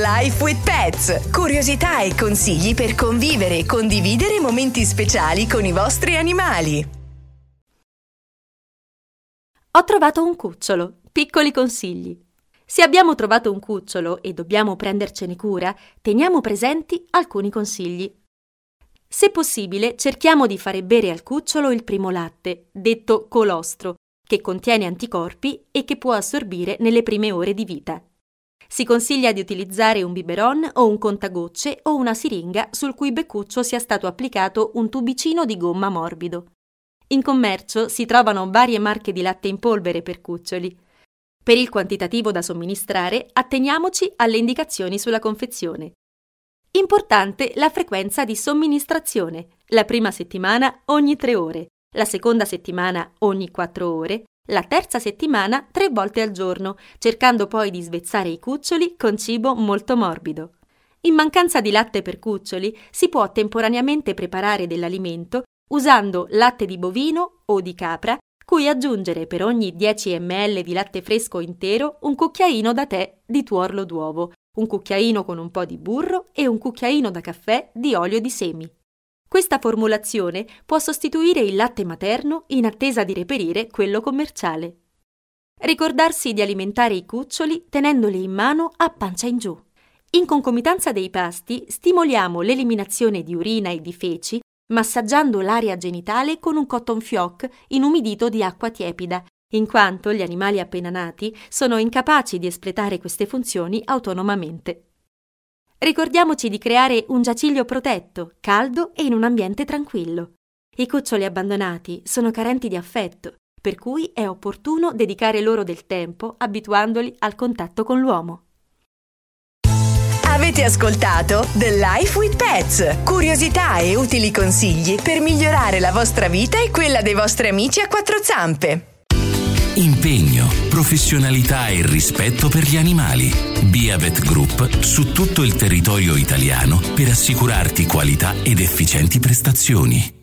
Life with Pets. Curiosità e consigli per convivere e condividere momenti speciali con i vostri animali. Ho trovato un cucciolo. Piccoli consigli. Se abbiamo trovato un cucciolo e dobbiamo prendercene cura, teniamo presenti alcuni consigli. Se possibile, cerchiamo di fare bere al cucciolo il primo latte, detto colostro, che contiene anticorpi e che può assorbire nelle prime ore di vita. Si consiglia di utilizzare un biberon o un contagocce o una siringa sul cui beccuccio sia stato applicato un tubicino di gomma morbido. In commercio si trovano varie marche di latte in polvere per cuccioli. Per il quantitativo da somministrare, atteniamoci alle indicazioni sulla confezione. Importante la frequenza di somministrazione. La prima settimana ogni 3 ore, la seconda settimana ogni 4 ore, la terza settimana 3 volte al giorno, cercando poi di svezzare i cuccioli con cibo molto morbido. In mancanza di latte per cuccioli, si può temporaneamente preparare dell'alimento usando latte di bovino o di capra, cui aggiungere per ogni 10 ml di latte fresco intero un cucchiaino da tè di tuorlo d'uovo, un cucchiaino con un po' di burro e un cucchiaino da caffè di olio di semi. Questa formulazione può sostituire il latte materno in attesa di reperire quello commerciale. Ricordarsi di alimentare i cuccioli tenendoli in mano a pancia in giù. In concomitanza dei pasti stimoliamo l'eliminazione di urina e di feci massaggiando l'area genitale con un cotton fioc inumidito di acqua tiepida, in quanto gli animali appena nati sono incapaci di espletare queste funzioni autonomamente. Ricordiamoci di creare un giaciglio protetto, caldo e in un ambiente tranquillo. I cuccioli abbandonati sono carenti di affetto, per cui è opportuno dedicare loro del tempo abituandoli al contatto con l'uomo. Avete ascoltato The Life with Pets. Curiosità e utili consigli per migliorare la vostra vita e quella dei vostri amici a quattro zampe. Impegno, professionalità e rispetto per gli animali. Beavet Group su tutto il territorio italiano per assicurarti qualità ed efficienti prestazioni.